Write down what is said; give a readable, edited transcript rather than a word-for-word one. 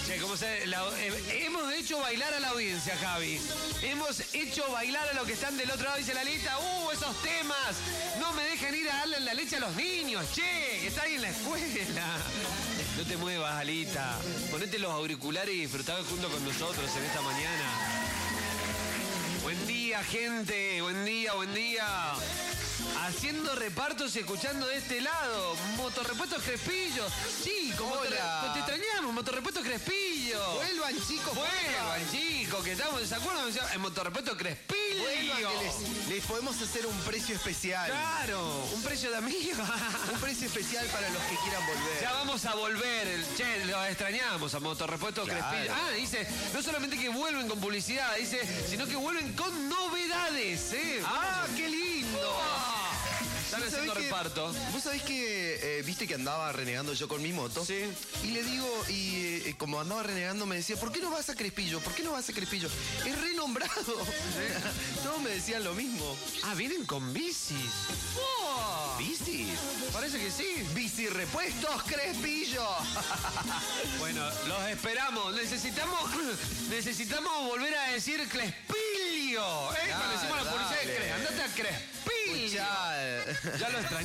Che, hemos hecho bailar a la audiencia, Javi. Hemos hecho bailar a los que están del otro lado. Dice la lista, esos temas. No me dejan ir a darle la leche a los niños. Che, que está ahí en la escuela. No te muevas, Alita. Ponete los auriculares y disfrutá junto con nosotros en esta mañana. Buen día, gente. Buen día, buen día. Haciendo repartos y escuchando de este lado. Motorrepuestos Crespillo. Sí, como te extrañamos, Motorrepuestos Crespillo. Vuelvan, chicos. Vuelvan, chicos, que estamos, ¿se acuerdan? En Motorrepuestos Crespillo. Vuelvan, que les podemos hacer un precio especial. Claro, un precio de amigo. Un precio especial para los que quieran volver. Ya vamos a volver. Che, los extrañamos a Motorrepuestos Crespillo. Ah, dice, no solamente que vuelven con publicidad, dice, sino que vuelven con novedades, ¿eh? ¡Ah, qué lindo! Están haciendo reparto. Vos sabés que, viste que andaba renegando yo con mi moto. Sí. Y le digo, como andaba renegando, me decía, ¿por qué no vas a Crespillo? ¿Por qué no vas a Crespillo? Es renombrado. ¿Sí? Todos me decían lo mismo. Ah, vienen con bicis. ¡Oh! ¿Bicis? Parece que sí. Bici Repuestos Crespillo. Bueno, los esperamos. Necesitamos volver a decir Crespillo. Cuando decimos a la policía de Cres. Andate a Crespillo. Ya lo extrañamos.